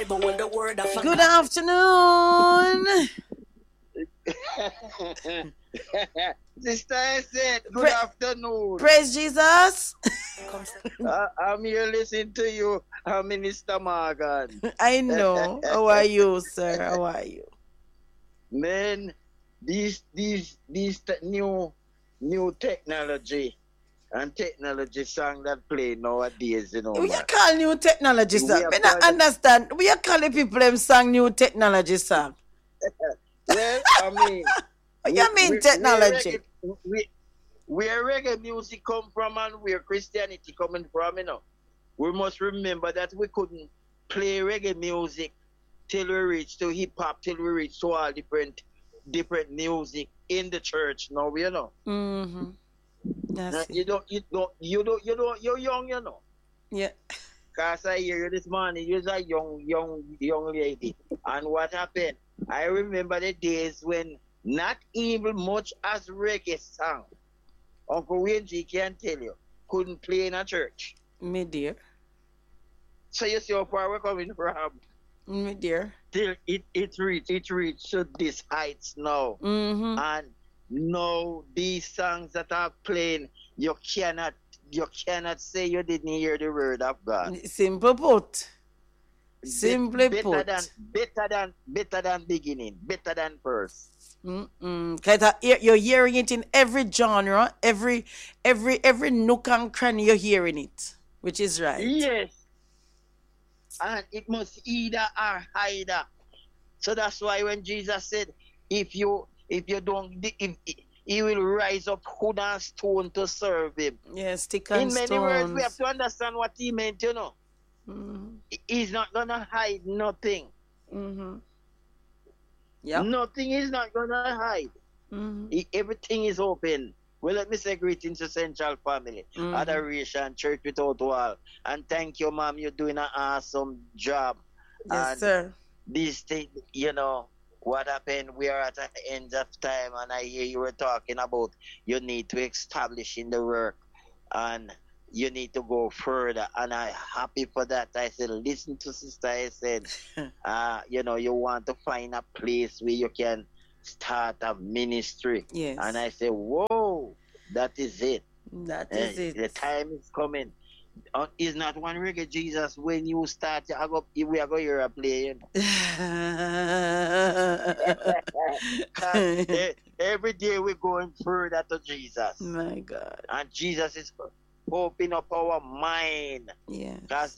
Bible when the word of Good afternoon. Sister said, good afternoon. Praise Jesus. I'm here listening to you, Minister Morgan. I know. How are you, sir? How are you? Man, these new technology and technology song that play nowadays, you know. We Man. call new technology song. I don't understand. We are calling people them song new technology song. Well, I mean, what you mean technology? Where reggae music come from and where Christianity coming from, you know. We must remember that we couldn't play reggae music till we reach to hip hop, till we reach to all different music in the church now, you know. Mm-hmm. That's you're young, you know. Yeah. Cause I hear you this morning, you're a young lady. And what happened? I remember the days when not even much as reggae song, Uncle Wayne G can tell you, couldn't play in a church. Me dear. So you see how far we're coming from. Me dear. Till it reached to these heights now. Mm-hmm. And now these songs that are playing, you cannot say you didn't hear the word of God. Simple put. Simply put. Better than beginning, better than first. You're hearing it in every genre, every nook and cranny. You're hearing it, which is right. Yes, and it must either or either. So that's why when Jesus said, if he will rise up wood and stone to serve him. Yes, stick and stones. In many words, we have to understand what he meant, you know. Mm-hmm. He's not gonna hide nothing. Mm-hmm. Yeah. Nothing is not gonna hide. Mm-hmm. Everything is open. Well, let me say greetings to Central Family, Adoration, Church Without Wall. And thank you, Mom. You're doing an awesome job. Yes, and sir. This thing, you know, what happened, we are at the end of time, and I hear you were talking about you need to establish in the work, and you need to go further, and I'm happy for that. I said, listen to Sister, I said, you know, you want to find a place where you can start a ministry. Yes. And I said, whoa, that is it. That is it. The time is coming. Is not one reggae Jesus when you start, we are going to hear a play. Every day we're going further to Jesus. My God. And Jesus is opening up our mind. Yeah. Because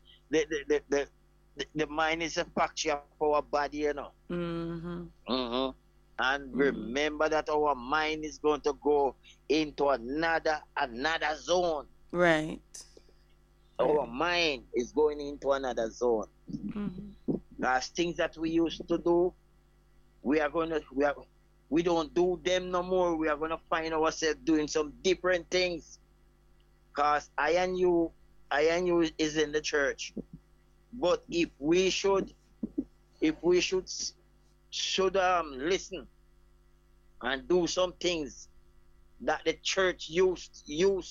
the mind is a factory of our body, you know. Mm-hmm. Mm-hmm. And remember that our mind is going to go into another zone. Right. Our mind is going into another zone. Mm-hmm. There's things that we used to do, we don't do them no more. We are going to find ourselves doing some different things. Because I and you is in the church. But if we should listen and do some things that the church used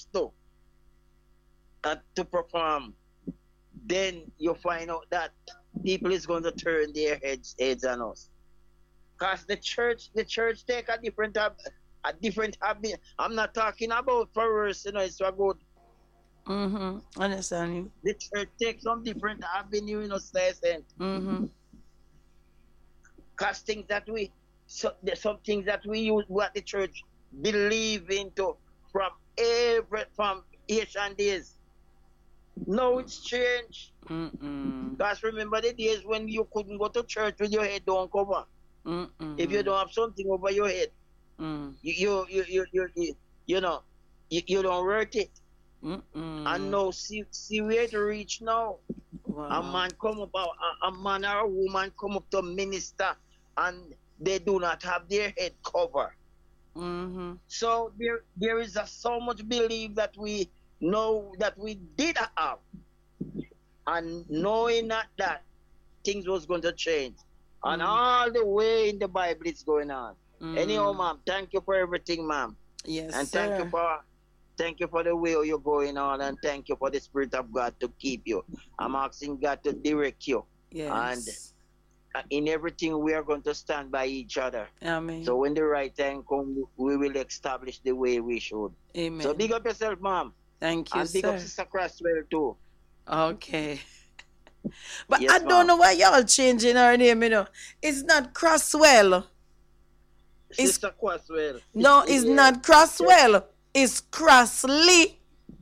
to perform, then you find out that people is going to turn their heads on us. Because the church take a different habit. I'm not talking about for us, you know, it's about. Mm-hmm. Understand you. The church takes some different avenue, you know, saying. Mm-hmm. Because there's some things that we use what the church believe into from ancient days. Now it's changed. Because remember the days when you couldn't go to church with your head down cover. If you don't have something over your head, you know, you don't work it. And now see where to reach now. Wow. A man or a woman come up to minister and they do not have their head covered. Mm-hmm. So there is so much belief that we know that we did have, and knowing that things was going to change, and all the way in the Bible it's going on. Anyhow, ma'am, thank you for everything, ma'am. Yes, and sir. thank you for the way you're going on, and thank you for the Spirit of God to keep you. I'm asking God to direct you And Yes. in everything, we are going to stand by each other. So Amen. when the right time comes, we will establish the way we should. So Amen. big up yourself, mom. Thank you, And big up sir. Sister Cresswell too. Okay. But I Yes, don't ma'am. know why y'all changing her name, you know. It's not Crosswell. It's Sister Cresswell. no, it's Yeah. not Crosswell. It's Crossley.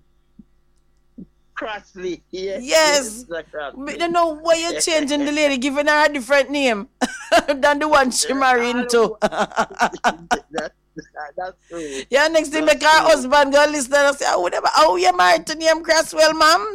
Crossley. Yes, yes, Yes. Sister I Crossley. don't know why you're changing the lady, giving her a different name than the one she married into. All that, that's true. Yeah, next thing That's make her true. husband go listen and say, oh, whatever, oh, you married to name Crosswell, ma'am.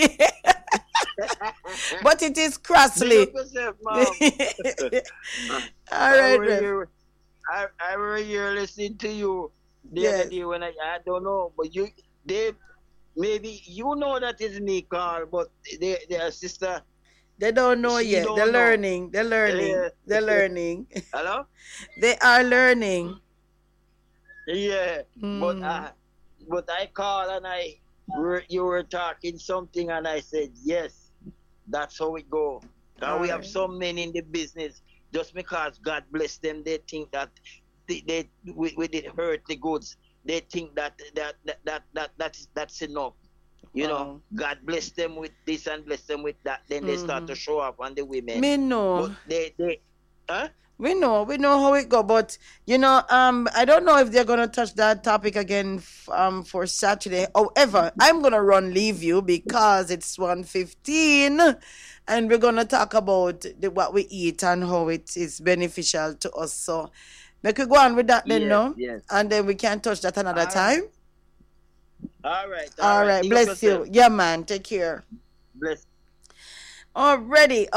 But it is Big Crossley. up yourself, All mom. I right, were Rev. here. I were here listening to you the other Yes. day when I don't know, but they maybe you know that is me, Carl, but their sister They don't know she yet. They're don't know. learning. They're learning. Yeah. They're learning. Hello? They are learning. Yeah, Mm. but I call and you were talking something and I said yes, that's how it go. All And we have right. so many in the business just because God bless them, they think that we did hurt the goods. They think that's enough. You know, Wow. God bless them with this and bless them with that. Then they start to show up on the women. Me But know. huh? We know how it go, but you know, I don't know if they're gonna touch that topic again, for Saturday. However, I'm gonna leave you because it's 1:15, and we're gonna talk about what we eat and how it is beneficial to us. So, make we go on with that then, Yes, no, yes. and then we can touch that another All right. time. All right, all All right. right, Big up bless you. yourself. Yeah, man. Take care. Bless. Already.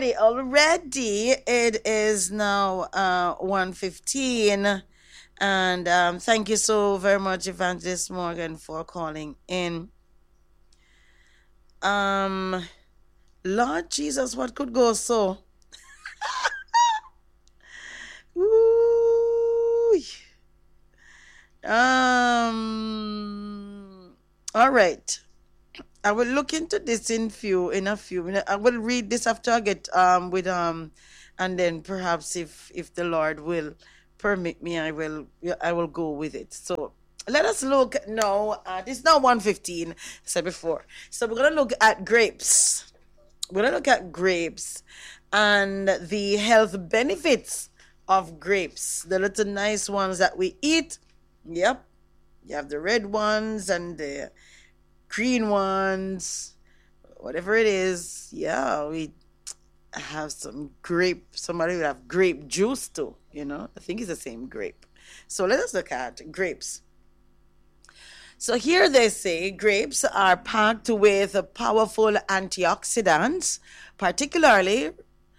It is now 1:15. And thank you so very much, Evangelist Morgan, for calling in. Lord Jesus, what could go so? Ooh. All right. I will look into this in a few minutes. I will read this after I get with and then perhaps if the Lord will permit me, I will go with it. So let us look now. This is now 1:15, said before. So we're gonna look at grapes. We're gonna look at grapes and the health benefits of grapes. The little nice ones that we eat. Yep. You have the red ones and the green ones, whatever it is. Yeah, we have some grape. Somebody would have grape juice too. You know, I think it's the same grape. So let us look at grapes. So here they say grapes are packed with powerful antioxidants, particularly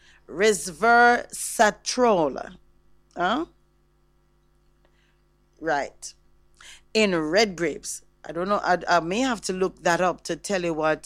resveratrol. Huh? Right. In red grapes. I don't know. I may have to look that up to tell you what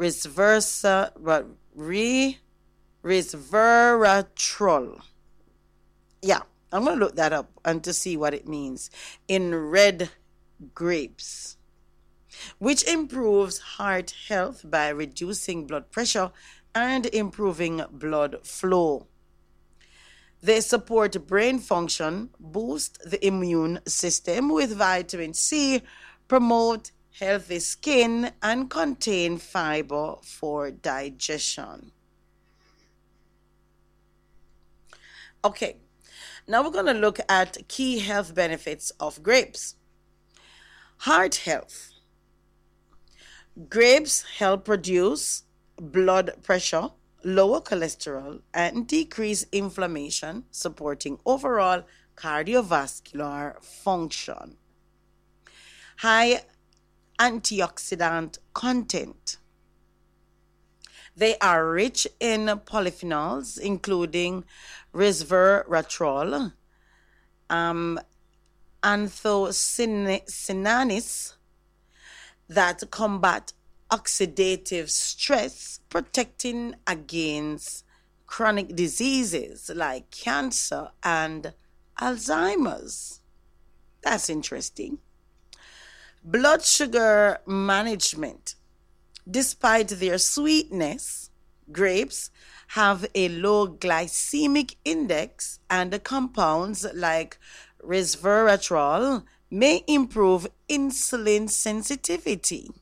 resveratrol. Yeah, I'm gonna look that up and to see what it means in red grapes, which improves heart health by reducing blood pressure and improving blood flow. They support brain function, boost the immune system with vitamin C, promote healthy skin, and contain fiber for digestion. Okay, now we're going to look at key health benefits of grapes. Heart health. Grapes help reduce blood pressure, lower cholesterol, and decrease inflammation, supporting overall cardiovascular function. High antioxidant content. They are rich in polyphenols, including resveratrol, anthocyanins, that combat oxidative stress, protecting against chronic diseases like cancer and Alzheimer's. That's interesting. Blood sugar management. Despite their sweetness, grapes have a low glycemic index, and the compounds like resveratrol may improve insulin sensitivity.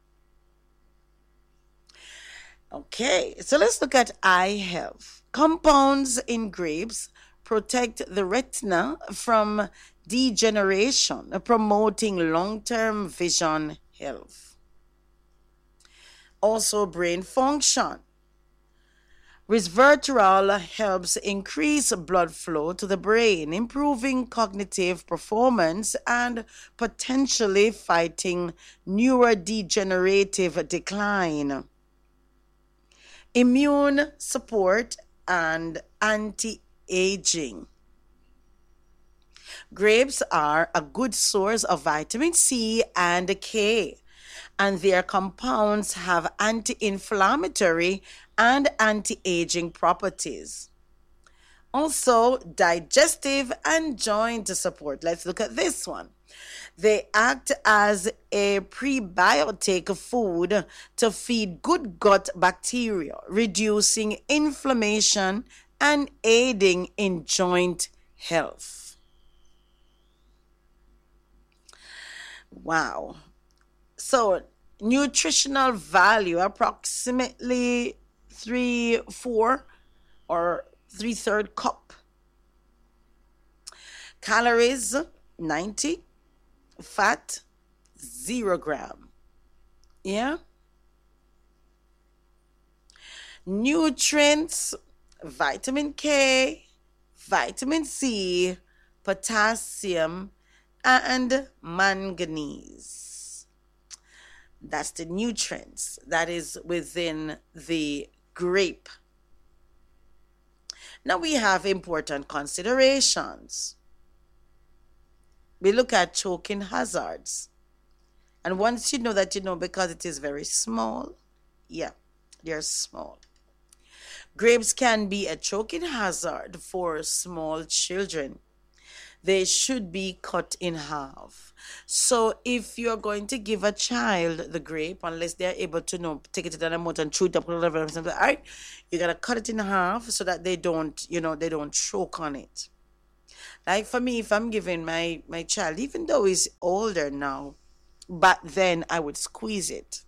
Okay, so let's look at eye health. Compounds in grapes protect the retina from degeneration, promoting long-term vision health. Also, brain function. Resveratrol helps increase blood flow to the brain, improving cognitive performance and potentially fighting neurodegenerative decline. Immune support and anti-aging. Grapes are a good source of vitamin C and K, and their compounds have anti-inflammatory and anti-aging properties. Also, digestive and joint support. Let's look at this one. They act as a prebiotic food to feed good gut bacteria, reducing inflammation and aiding in joint health. Wow. So, nutritional value approximately 3/4 or 3/3 cup. Calories 90, fat 0 gram. Yeah. Nutrients: vitamin K, vitamin C, potassium, and manganese. That's the nutrients that is within the grape. Now we have important considerations. We look at choking hazards. And once you know that, you know, because it is very small, yeah, they're small. Grapes can be a choking hazard for small children. They should be cut in half. So if you're going to give a child the grape, unless they're able to take it to the mouth and chew it up, whatever, all right, you gotta cut it in half so that they don't, they don't choke on it. Like for me, if I'm giving my child, even though he's older now, but then I would squeeze it,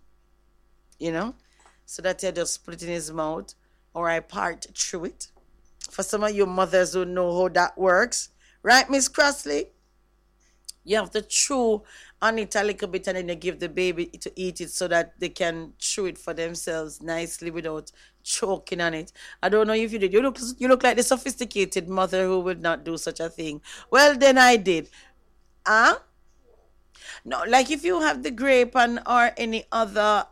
so that I just put it in his mouth, or I part through it. For some of you mothers who know how that works, right, Miss Crossley? You have to chew on it a little bit and then you give the baby to eat it so that they can chew it for themselves nicely without choking on it. I don't know if you did. You look like the sophisticated mother who would not do such a thing. Well, then I did. Huh? No, like if you have the grape and or any other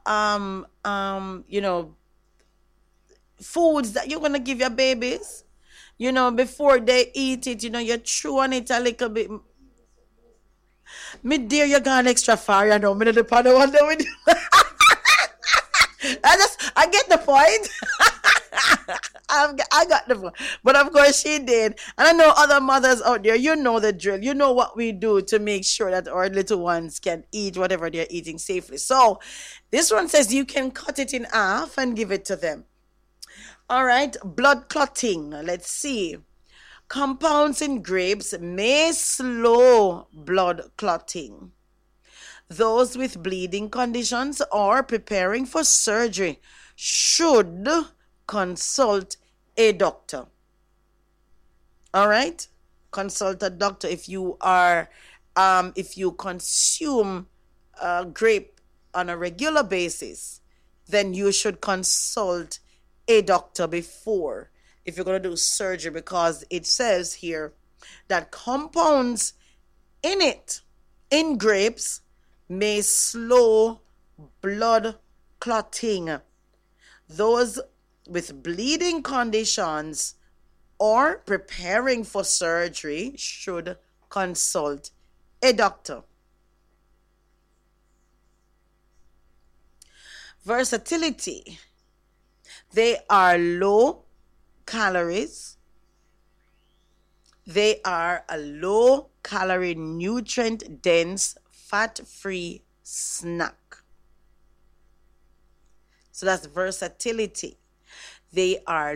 foods that you're gonna give your babies, before they eat it, you chew on it a little bit. Me dear, you gone extra far, me not the part of one with you. I get the point. I got the point. But of course she did. And I know other mothers out there, you know the drill. You know what we do to make sure that our little ones can eat whatever they're eating safely. So this one says you can cut it in half and give it to them. All right, blood clotting. Let's see. Compounds in grapes may slow blood clotting. Those with bleeding conditions or preparing for surgery should consult a doctor. All right? Consult a doctor if you consume grape on a regular basis, then you should consult a doctor before if you're going to do surgery, because it says here that compounds in grapes may slow blood clotting. Those with bleeding conditions or preparing for surgery should consult a doctor. Versatility. They are low calories. They are a low calorie, nutrient dense, fat free snack. So that's versatility. They are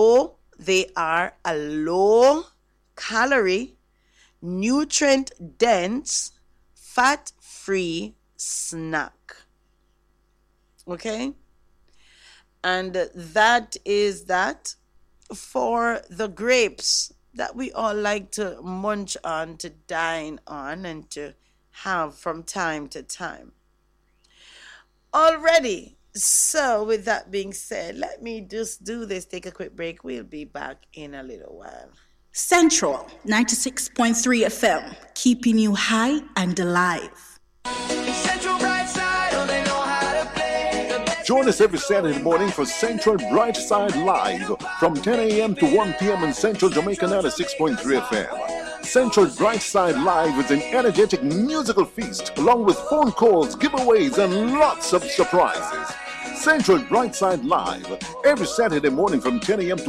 a low calorie, nutrient dense, fat free snack. Okay? And that is that for the grapes that we all like to munch on, to dine on, and to have from time to time. Already. So, with that being said, let me just do this, take a quick break. We'll be back in a little while. Central 96.3 FM, keeping you high and alive. Central Brightside, oh, they know how to play. Join us every Saturday morning for Central Brightside Live from 10 a.m. to 1 p.m. in Central Jamaica 96.3 FM. Central Brightside Live is an energetic musical feast along with phone calls, giveaways, and lots of surprises. Central Brightside Live every Saturday morning from 10 a.m. to